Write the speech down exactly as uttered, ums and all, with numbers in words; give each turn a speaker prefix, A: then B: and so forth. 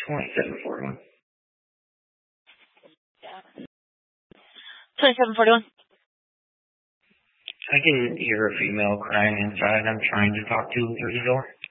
A: twenty-seven forty-one.
B: twenty-seven forty-one.
A: I can hear a female crying inside. I'm trying to talk to through the door.